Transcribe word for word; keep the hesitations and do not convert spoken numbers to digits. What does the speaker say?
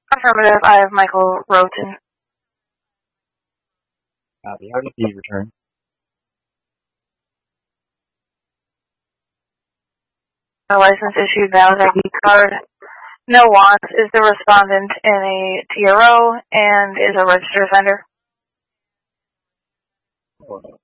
Affirmative. I have Michael Roten. Copy. How did he return? A license issued, valid I D card. No wants. Is the respondent in a T R O and is a registered offender? Oh,